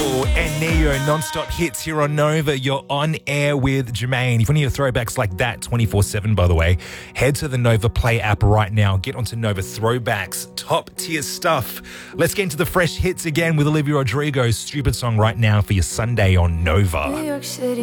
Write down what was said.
Pitbull and Neo non-stop hits here on Nova. You're on air with Jermaine. If you want to hear throwbacks like that 24/7, by the way, head to the Nova Play app right now. Get onto Nova Throwbacks, top tier stuff. Let's get into the fresh hits again with Olivia Rodrigo's Stupid Song right now for your Sunday on Nova. New York City.